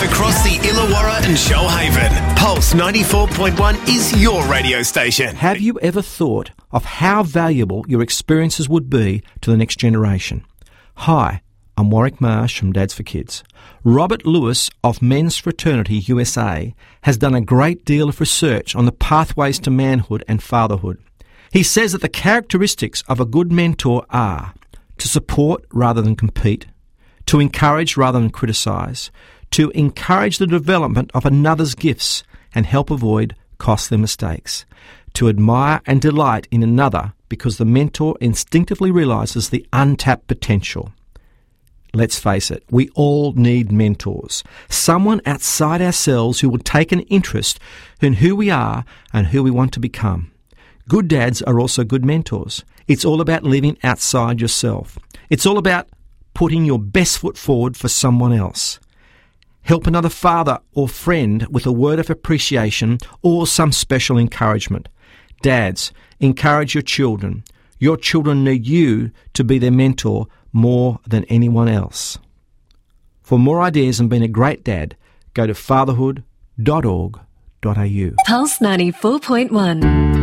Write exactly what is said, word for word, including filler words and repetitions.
across the Illawarra and Shoalhaven. Pulse ninety-four point one is your radio station. Have you ever thought of how valuable your experiences would be to the next generation? Hi, I'm Warwick Marsh from Dads for Kids. Robert Lewis of Men's Fraternity U S A has done a great deal of research on the pathways to manhood and fatherhood. He says that the characteristics of a good mentor are to support rather than compete, to encourage rather than criticise, to encourage the development of another's gifts and help avoid costly mistakes, to admire and delight in another because the mentor instinctively realises the untapped potential. Let's face it, we all need mentors, someone outside ourselves who will take an interest in who we are and who we want to become. Good dads are also good mentors. It's all about living outside yourself. It's all about putting your best foot forward for someone else. Help another father or friend with a word of appreciation or some special encouragement. Dads, encourage your children. Your children need you to be their mentor more than anyone else. For more ideas on being a great dad, go to fatherhood dot org dot a u. Pulse ninety-four point one.